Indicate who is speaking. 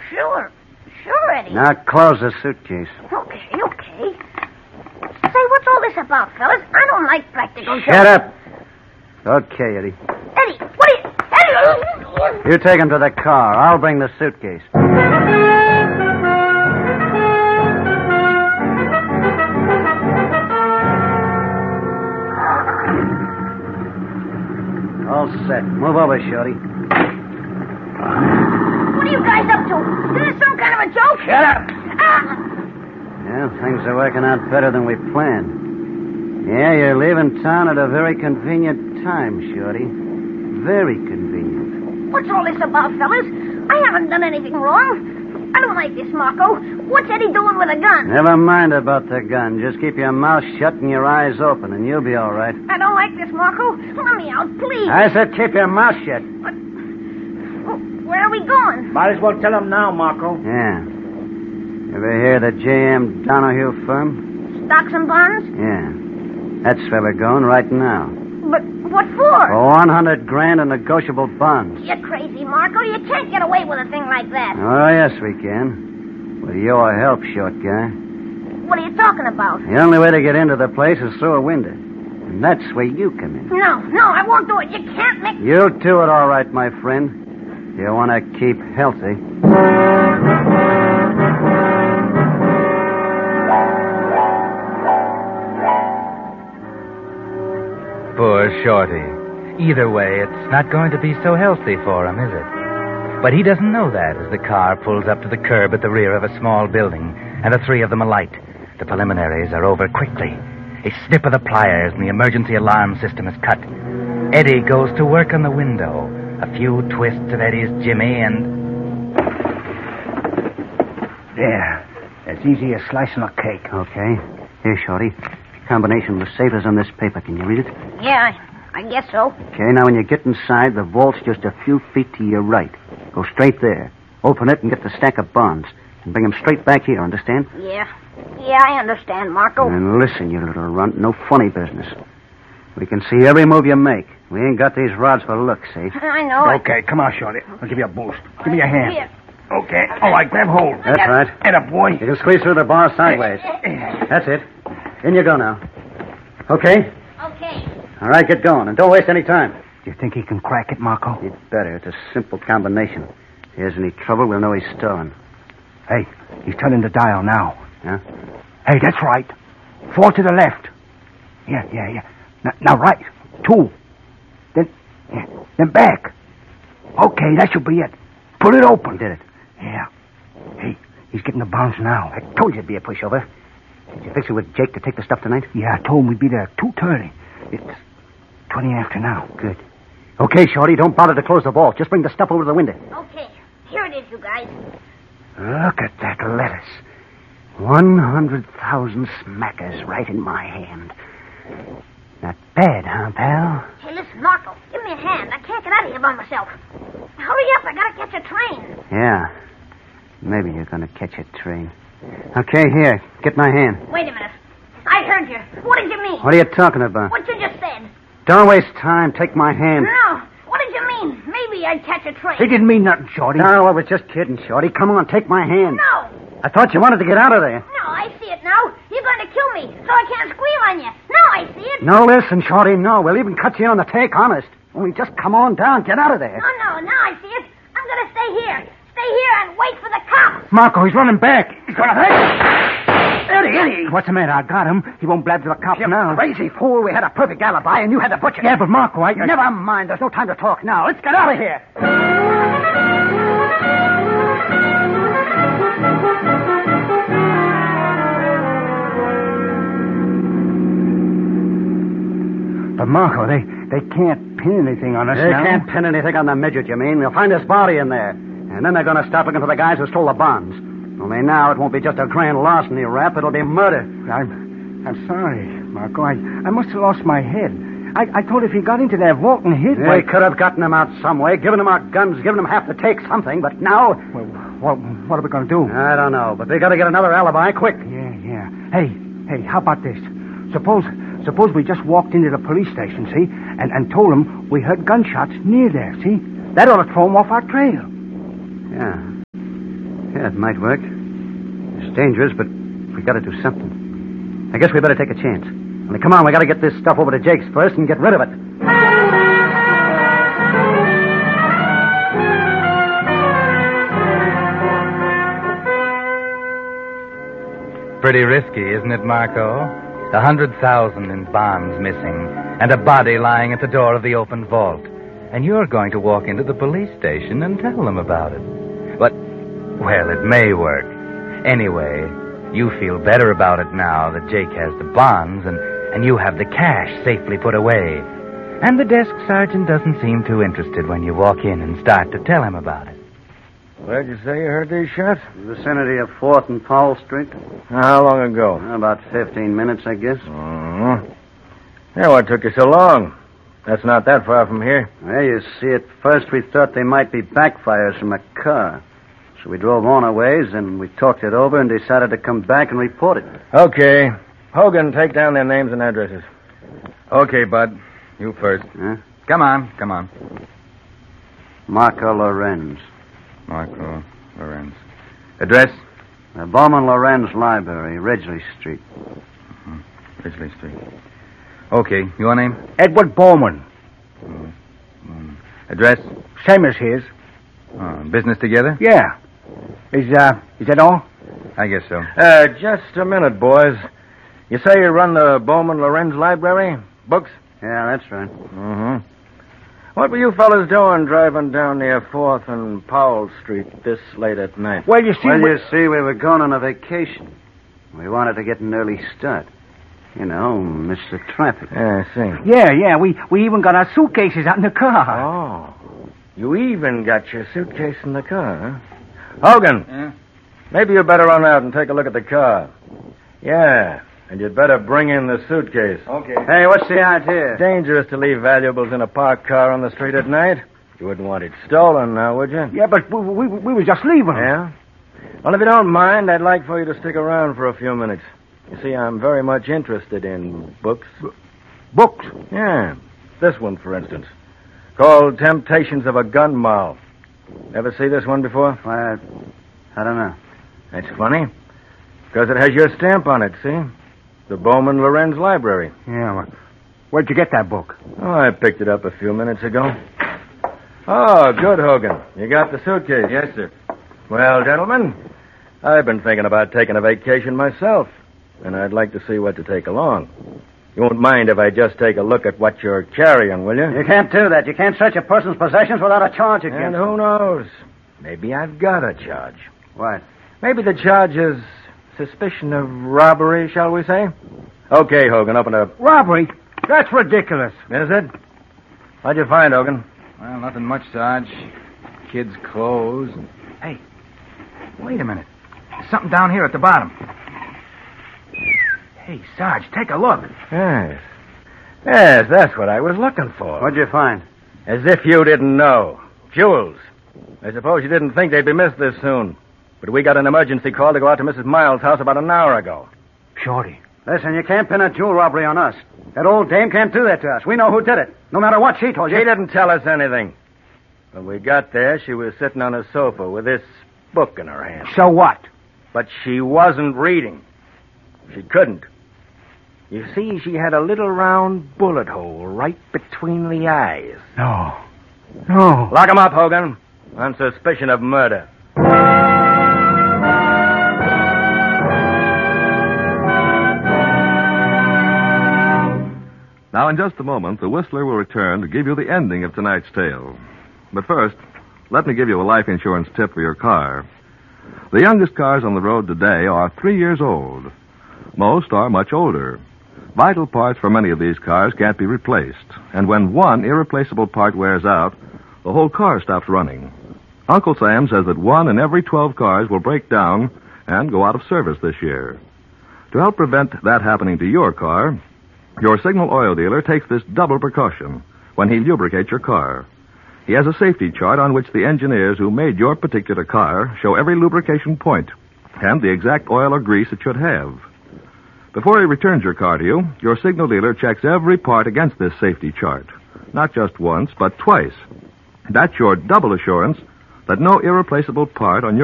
Speaker 1: Sure. Sure, Eddie.
Speaker 2: Now close the suitcase.
Speaker 1: Okay. Say, what's all this about, fellas? I don't like practical jokes.
Speaker 2: Shut up. Okay, Eddie.
Speaker 1: Eddie, what are you... Eddie!
Speaker 2: You take him to the car. I'll bring the suitcase. All set. Move over, Shorty.
Speaker 1: What are you guys up to? Is this some kind of a joke?
Speaker 3: Shut up.
Speaker 2: Yeah, things are working out better than we planned. Yeah, you're leaving town at a very convenient time, Shorty. Very convenient.
Speaker 1: What's all this about, fellas? I haven't done anything wrong. I don't like this, Marco. What's Eddie doing with a gun?
Speaker 2: Never mind about the gun. Just keep your mouth shut and your eyes open, and you'll be all right.
Speaker 1: I don't like this, Marco. Let me out, please.
Speaker 2: I said keep your mouth shut.
Speaker 1: But... where are we going?
Speaker 3: Might as well tell him now, Marco.
Speaker 2: Yeah. Ever hear the J.M. Donahue firm?
Speaker 1: Stocks and bonds?
Speaker 2: Yeah. That's where we're going right now.
Speaker 1: But what for?
Speaker 2: For $100,000 in negotiable bonds.
Speaker 1: You're crazy, Marco. You can't get away with a thing like that.
Speaker 2: Oh, yes, we can. With your help, short guy.
Speaker 1: What are you talking about?
Speaker 2: The only way to get into the place is through a window. And that's where you come in.
Speaker 1: No, I won't do it. You can't make...
Speaker 2: You'll do it all right, my friend. You want to keep healthy.
Speaker 4: Poor Shorty. Either way, it's not going to be so healthy for him, is it? But he doesn't know that as the car pulls up to the curb at the rear of a small building, and the three of them alight. The preliminaries are over quickly. A snip of the pliers and the emergency alarm system is cut. Eddie goes to work on the window. A few twists of Eddie's jimmy and...
Speaker 3: There. As easy as slicing a cake.
Speaker 2: Okay. Here, Shorty. Combination of the safe is on this paper. Can you read it?
Speaker 1: Yeah, I guess so.
Speaker 2: Okay, now when you get inside, the vault's just a few feet to your right. Go straight there. Open it and get the stack of bonds. And bring them straight back here, understand?
Speaker 1: Yeah, I understand, Marco.
Speaker 2: And listen, you little runt, no funny business. We can see every move you make. We ain't got these rods for looks, see?
Speaker 1: I know.
Speaker 3: Okay, come on, Shorty. I'll give you a boost. Give me your hand.
Speaker 1: Here.
Speaker 3: Okay. All right, grab hold.
Speaker 2: That's right.
Speaker 3: Atta boy.
Speaker 2: You can squeeze through the bar sideways. That's it. In you go now. Okay?
Speaker 1: Okay.
Speaker 2: All right, get going. And don't waste any time.
Speaker 3: Do you think he can crack it, Marco?
Speaker 2: You'd better. It's a simple combination. If he has any trouble, we'll know he's stolen.
Speaker 3: Hey, he's turning the dial now.
Speaker 2: Huh?
Speaker 3: Hey, that's right. 4 to the left. Yeah. Now right. 2. Then back. Okay, that should be it. Pull it open.
Speaker 2: He did it.
Speaker 3: Yeah. Hey, he's getting the bonds now.
Speaker 2: I told you it'd be a pushover. Did you fix it with Jake to take the stuff tonight?
Speaker 3: Yeah, I told him we'd be there at 2:30. It's 20 after now.
Speaker 2: Good. Okay, Shorty, don't bother to close the vault. Just bring the stuff over to the window.
Speaker 1: Okay. Here it is, you guys.
Speaker 2: Look at that lettuce. 100,000 smackers right in my hand. Not bad, huh, pal?
Speaker 1: Hey, listen, Marco, give me a hand. I can't get out of here by myself. Hurry up, I gotta catch a train.
Speaker 2: Yeah. Maybe you're gonna catch a train. Okay, here. Get my hand.
Speaker 1: Wait a minute. I heard you. What did you mean?
Speaker 2: What are you talking about?
Speaker 1: What you just said.
Speaker 2: Don't waste time. Take my hand.
Speaker 1: No. What did you mean? Maybe I'd catch a train.
Speaker 3: He didn't mean nothing, Shorty.
Speaker 2: No, I was just kidding, Shorty. Come on, take my hand.
Speaker 1: No.
Speaker 2: I thought you wanted to get out of there.
Speaker 1: No, I see it now. You're going to kill me, so I can't squeal on you. No, I see it.
Speaker 2: No, listen, Shorty, no. We'll even cut you on the take, honest. Only just come on down. Get out of there.
Speaker 1: No, now I see it. I'm going to stay here. Stay here and wait for the cops.
Speaker 3: Marco, he's running back. He's going to hurt. Eddie. What's the matter? I got him. He won't blab to the cops now.
Speaker 2: Crazy fool. We had a perfect alibi, and you had the butcher.
Speaker 3: Yeah, but Marco,
Speaker 2: Never mind. There's no time to talk now. Let's get out of here.
Speaker 3: But, Marco, they can't pin anything on us
Speaker 2: They
Speaker 3: now.
Speaker 2: can't pin anything on the midget, you mean? They'll find his body in there. And then they're going to start looking for the guys who stole the bonds. Only now it won't be just a grand larceny rap. It'll be murder.
Speaker 3: I'm sorry, Marco. I must have lost my head. I thought if he got into that vault and hid...
Speaker 2: They could have gotten him out some way, given him our guns, given him half the take, something. But now...
Speaker 3: Well, what are we going to do?
Speaker 2: I don't know, but they got to get another alibi quick.
Speaker 3: Yeah. Hey, how about this? Suppose we just walked into the police station, see? And told them we heard gunshots near there, see? That ought to throw them off our trail.
Speaker 2: Yeah. Yeah, it might work. It's dangerous, but we got to do something. I guess we better take a chance. Only come on, we got to get this stuff over to Jake's first and get rid of it.
Speaker 4: Pretty risky, isn't it, Marco? 100,000 in bonds missing, and a body lying at the door of the open vault. And you're going to walk into the police station and tell them about it. But, well, it may work. Anyway, you feel better about it now that Jake has the bonds and you have the cash safely put away. And the desk sergeant doesn't seem too interested when you walk in and start to tell him about it.
Speaker 5: Where'd you say you heard these shots?
Speaker 2: In the vicinity of 4th and Powell Street.
Speaker 5: How long ago?
Speaker 2: About 15 minutes, I guess.
Speaker 5: Yeah, what took you so long? That's not that far from here.
Speaker 2: Well, you see, at first we thought they might be backfires from a car. So we drove on a ways, and we talked it over and decided to come back and report it.
Speaker 5: Okay. Hogan, take down their names and addresses.
Speaker 4: Okay, Bud. You first.
Speaker 2: Huh?
Speaker 4: Come on.
Speaker 2: Marco Lorenz.
Speaker 4: Marco Lorenz. Address?
Speaker 2: Bowman Lorenz Library, Ridgely Street.
Speaker 4: Ridgely Street. Okay, your name?
Speaker 3: Edward Bowman.
Speaker 4: Address?
Speaker 3: Same as his.
Speaker 4: Business together?
Speaker 3: Yeah. Is that all?
Speaker 4: I guess so.
Speaker 5: Just a minute, boys. You say you run the Bowman Lorenz Library? Books?
Speaker 2: Yeah, that's right.
Speaker 5: Mm-hmm. What were you fellas doing driving down near 4th and Powell Street this late at night?
Speaker 3: Well, you see...
Speaker 2: you see, we were going on a vacation. We wanted to get an early start. You know, miss the traffic.
Speaker 5: Yeah, I see.
Speaker 3: Yeah, we even got our suitcases out in the car.
Speaker 5: Oh, you even got your suitcase in the car, huh? Hogan,
Speaker 4: Yeah?
Speaker 5: maybe you better run out and take a look at the car. Yeah, and you'd better bring in the suitcase.
Speaker 4: Okay.
Speaker 2: Hey, what's the idea?
Speaker 5: Dangerous to leave valuables in a parked car on the street at night. You wouldn't want it stolen now, would you?
Speaker 3: Yeah, but we were just leaving.
Speaker 5: Yeah? Well, if you don't mind, I'd like for you to stick around for a few minutes. You see, I'm very much interested in books.
Speaker 3: Books?
Speaker 5: Yeah. This one, for instance. Called Temptations of a Gun Moll. Ever see this one before?
Speaker 2: Why, I don't know.
Speaker 5: That's funny. Because it has your stamp on it, see? The Bowman Lorenz Library.
Speaker 3: Yeah, well, where'd you get that book?
Speaker 5: Oh, I picked it up a few minutes ago. Oh, good, Hogan. You got the suitcase?
Speaker 4: Yes, sir.
Speaker 5: Well, gentlemen, I've been thinking about taking a vacation myself, and I'd like to see what to take along. You won't mind if I just take a look at what you're carrying, will you?
Speaker 2: You can't do that. You can't search a person's possessions without a charge against
Speaker 5: And
Speaker 2: them.
Speaker 5: who knows? Maybe I've got a charge.
Speaker 2: What?
Speaker 5: Maybe the charge is suspicion of robbery, shall we say? Okay, Hogan, open it up.
Speaker 3: Robbery? That's ridiculous.
Speaker 5: Is it? What'd you find, Hogan?
Speaker 4: Well, nothing much, Sarge. Kids' clothes. Hey, wait a minute. There's something down here at the bottom. Hey, Sarge, take a look.
Speaker 5: Yes. Yes, that's what I was looking for.
Speaker 2: What'd you find?
Speaker 5: As if you didn't know. Jewels. I suppose you didn't think they'd be missed this soon. But we got an emergency call to go out to Mrs. Miles' house about an hour ago.
Speaker 3: Shorty.
Speaker 2: Listen, you can't pin a jewel robbery on us. That old dame can't do that to us. We know who did it, no matter what she told you.
Speaker 5: She didn't tell us anything. When we got there, she was sitting on a sofa with this book in her hand.
Speaker 3: So what?
Speaker 5: But she wasn't reading. She couldn't. You see, she had a little round bullet hole right between the eyes.
Speaker 3: No.
Speaker 5: Lock him up, Hogan, on suspicion of murder.
Speaker 6: Now, in just a moment, the Whistler will return to give you the ending of tonight's tale. But first, let me give you a life insurance tip for your car. The youngest cars on the road today are 3 years old. Most are much older. Vital parts for many of these cars can't be replaced. And when one irreplaceable part wears out, the whole car stops running. Uncle Sam says that 1 in every 12 cars will break down and go out of service this year. To help prevent that happening to your car, your Signal oil dealer takes this double precaution when he lubricates your car. He has a safety chart on which the engineers who made your particular car show every lubrication point and the exact oil or grease it should have. Before he returns your car to you, your Signal dealer checks every part against this safety chart. Not just once, but twice. That's your double assurance that no irreplaceable part on your